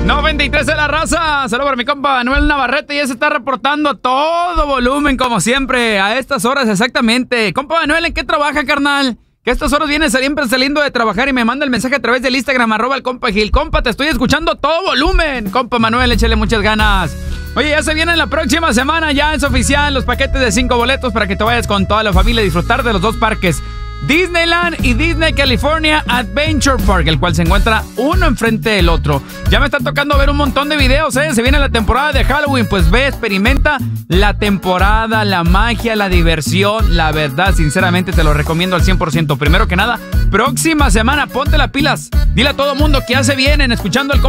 93 de la raza. Saludos para mi compa Manuel Navarrete. Ya se está reportando a todo volumen, como siempre, a estas horas exactamente. Compa Manuel, ¿en qué trabaja, carnal? Que a estas horas viene siempre saliendo de trabajar y me manda el mensaje a través del Instagram, @el compa Gil. Compa, te estoy escuchando a todo volumen. Compa Manuel, échale muchas ganas. Oye, ya se viene la próxima semana, ya es oficial, los paquetes de 5 boletos para que te vayas con toda la familia a disfrutar de los dos parques. Disneyland y Disney California Adventure Park, el cual se encuentra uno enfrente del otro. Ya me está tocando ver un montón de videos, se viene la temporada de Halloween, pues ve, experimenta la temporada, la magia, la diversión. La verdad, sinceramente te lo recomiendo al 100%. Primero que nada, próxima semana, ponte las pilas. Dile a todo mundo que ya se vienen escuchando el